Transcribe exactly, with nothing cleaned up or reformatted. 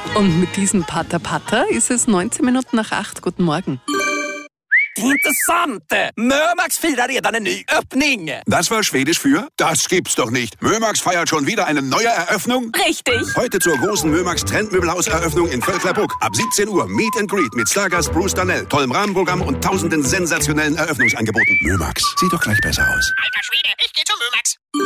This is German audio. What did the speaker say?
Und mit diesem Pater Pater ist es neunzehn Minuten nach acht. Guten Morgen. Det är inte sant! Mörmax firar redan en ny öppning! Das war Schwedisch für? Das gibt's doch nicht. Mörmax feiert schon wieder eine neue Eröffnung? Richtig! Heute zur großen Mörmax Trendmöbelhaus-Eröffnung in Völklerbruck. Ab siebzehn Uhr Meet and Greet mit Stargast Bruce Darnell, tollem Rahmenprogramm und tausenden sensationellen Eröffnungsangeboten. Mörmax, sieht doch gleich besser aus. Alter Schwede, ich geh zu Mörmax!